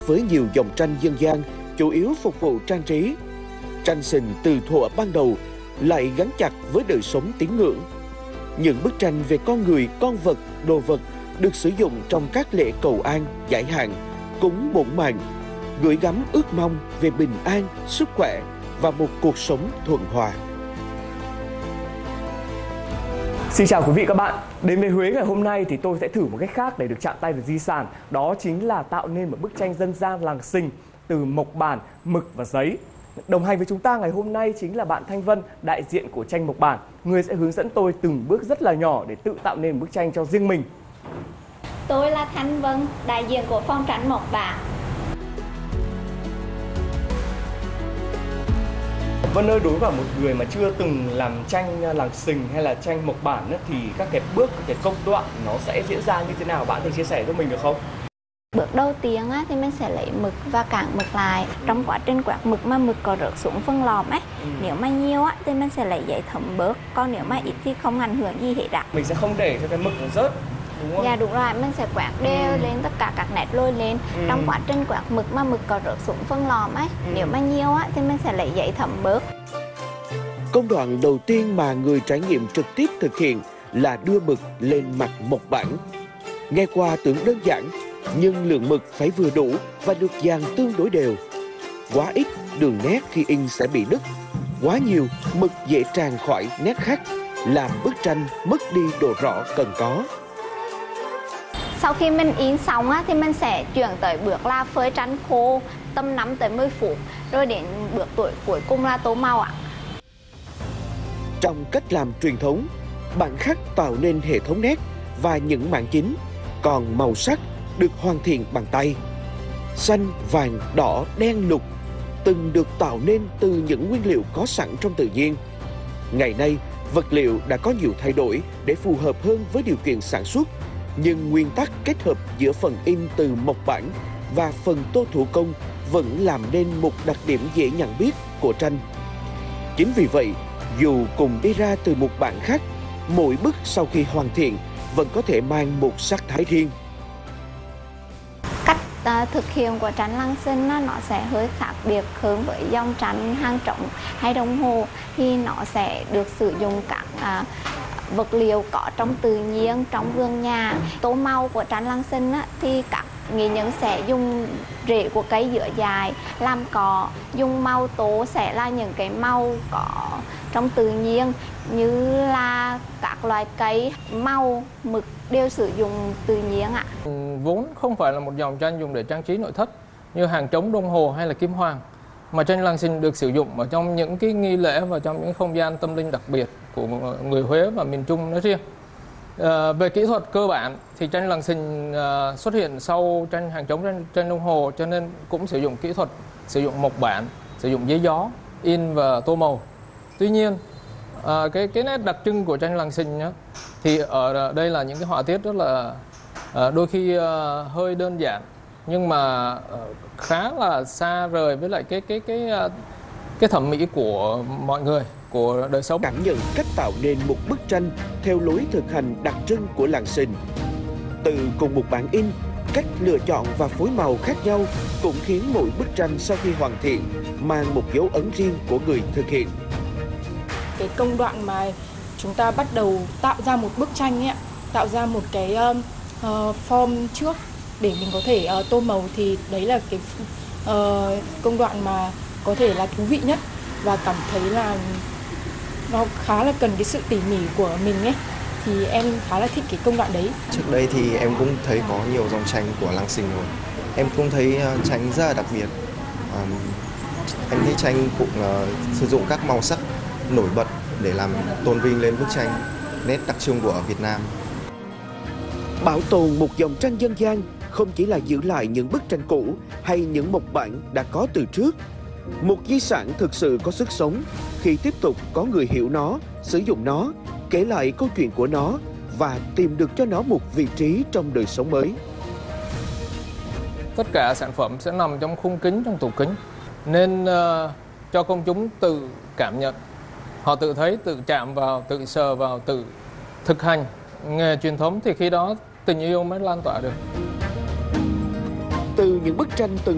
Với nhiều dòng tranh dân gian chủ yếu phục vụ trang trí, tranh sình từ thuở ban đầu lại gắn chặt với đời sống tín ngưỡng. Những bức tranh về con người, con vật, đồ vật được sử dụng trong các lễ cầu an, giải hạn, cúng bổn mạng, gửi gắm ước mong về bình an, sức khỏe và một cuộc sống thuận hòa. Xin chào quý vị các bạn. Đến với Huế ngày hôm nay thì tôi sẽ thử một cách khác để được chạm tay vào di sản. Đó chính là tạo nên một bức tranh dân gian làng Sình từ mộc bản, mực và giấy. Đồng hành với chúng ta ngày hôm nay chính là bạn Thanh Vân, đại diện của tranh mộc bản. Người sẽ hướng dẫn tôi từng bước rất là nhỏ để tự tạo nên một bức tranh cho riêng mình. Tôi là Thanh Vân, đại diện của phòng tranh mộc bản. Vân ơi, đối với một người mà chưa từng làm tranh làng Sình hay là tranh mộc bản thì các cái bước, các cái công đoạn nó sẽ diễn ra như thế nào? Bạn thể chia sẻ cho mình được không? Bước đầu tiên thì mình sẽ lấy mực và cản mực lại. Trong quá trình quạt mực mà mực có rớt xuống phân lòm nếu mà nhiều thì mình sẽ lấy giấy thấm bớt, còn nếu mà ít thì không ảnh hưởng gì hết ạ. Mình sẽ không để cho cái mực nó rớt, đúng không? Dạ đúng rồi, mình sẽ quạt đều lên tất cả các nét lôi lên. Trong quá trình quạt mực mà mực có rớt xuống phân lòm nếu mà nhiều thì mình sẽ lấy giấy thấm bớt. Công đoạn đầu tiên mà người trải nghiệm trực tiếp thực hiện là đưa mực lên mặt mộc bản. Nghe qua tưởng đơn giản, nhưng lượng mực phải vừa đủ và được dàn tương đối đều. Quá ít, đường nét khi in sẽ bị đứt. Quá nhiều, mực dễ tràn khỏi nét khác, làm bức tranh mất đi độ rõ cần có. Sau khi mình in xong thì mình sẽ chuyển tới bước là phơi tranh khô tầm 5 tới 10 phút, rồi đến bước cuối cùng là tô màu ạ. Trong cách làm truyền thống, bản khắc tạo nên hệ thống nét và những mảng chính, còn màu sắc được hoàn thiện bằng tay. Xanh, vàng, đỏ, đen, lục từng được tạo nên từ những nguyên liệu có sẵn trong tự nhiên. Ngày nay, vật liệu đã có nhiều thay đổi để phù hợp hơn với điều kiện sản xuất, nhưng nguyên tắc kết hợp giữa phần in từ mộc bản và phần tô thủ công vẫn làm nên một đặc điểm dễ nhận biết của tranh. Chính vì vậy, dù cùng đi ra từ một bản khác, mỗi bức sau khi hoàn thiện vẫn có thể mang một sắc thái riêng. Cách thực hiện của tranh làng Sình nó sẽ hơi khác biệt hơn với dòng tranh hàng trống hay đồng hồ, thì nó sẽ được sử dụng các vật liệu có trong tự nhiên, trong vườn nhà. Tô màu của tranh làng Sình thì các nghệ nhân sẽ dùng rễ của cây dứa dài làm cọ, dùng màu tố sẽ là những cái màu có trong tự nhiên như là các loài cây, màu, mực đều sử dụng tự nhiên ạ. Vốn không phải là một dòng tranh dùng để trang trí nội thất như hàng trống, đồng hồ hay là kim hoàng, mà tranh làng Sình được sử dụng ở trong những cái nghi lễ và trong những không gian tâm linh đặc biệt của người Huế và miền Trung nói riêng. Về kỹ thuật cơ bản thì tranh làng Sình xuất hiện sau tranh hàng trống, tranh đồng hồ, cho nên cũng sử dụng kỹ thuật, sử dụng mộc bản, sử dụng giấy gió, in và tô màu. Tuy nhiên, cái nét đặc trưng của tranh làng Sình thì ở đây là những cái họa tiết rất là đôi khi hơi đơn giản, nhưng mà khá là xa rời với lại cái thẩm mỹ của mọi người, của đời sống. Cảm nhận cách tạo nên một bức tranh theo lối thực hành đặc trưng của làng Sình. Từ cùng một bản in, cách lựa chọn và phối màu khác nhau cũng khiến mỗi bức tranh sau khi hoàn thiện mang một dấu ấn riêng của người thực hiện. Cái công đoạn mà chúng ta bắt đầu tạo ra một bức tranh tạo ra một cái form trước để mình có thể tô màu, thì đấy là cái công đoạn mà có thể là thú vị nhất và cảm thấy là nó khá là cần cái sự tỉ mỉ của mình thì em khá là thích cái công đoạn đấy. Trước đây thì em cũng thấy có nhiều dòng tranh của làng Sình rồi, em cũng thấy tranh rất là đặc biệt. Em thấy tranh cũng sử dụng các màu sắc nổi bật để làm tôn vinh lên bức tranh nét đặc trưng của Việt Nam. Bảo tồn một dòng tranh dân gian không chỉ là giữ lại những bức tranh cũ hay những mộc bản đã có từ trước. Một di sản thực sự có sức sống khi tiếp tục có người hiểu nó, sử dụng nó, kể lại câu chuyện của nó và tìm được cho nó một vị trí trong đời sống mới. Tất cả sản phẩm sẽ nằm trong khung kính, trong tủ kính, nên cho công chúng tự cảm nhận. Họ tự thấy, tự chạm vào, tự sờ vào, tự thực hành nghề truyền thống, thì khi đó tình yêu mới lan tỏa được. Từ những bức tranh từng